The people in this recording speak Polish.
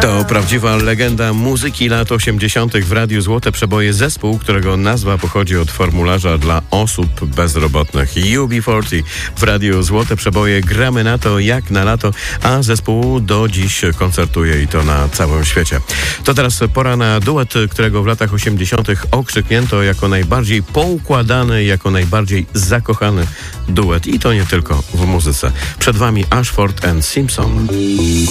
To prawdziwa legenda muzyki lat 80. w Radiu Złote Przeboje. Zespół, którego nazwa pochodzi od formularza dla osób bezrobotnych. UB40 w Radiu Złote Przeboje. Gramy na to jak na lato, a zespół do dziś koncertuje i to na całym świecie. To teraz pora na duet, którego w latach 80. okrzyknięto jako najbardziej poukładany, jako najbardziej zakochany duet. I to nie tylko w muzyce. Przed wami Ashford and Simpson.